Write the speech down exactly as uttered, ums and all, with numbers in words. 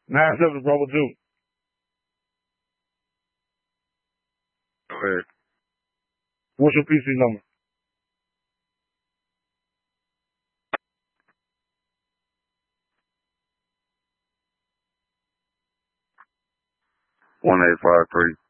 Nine seven Bravo two. Go ahead. What's your P C number? One eight five three.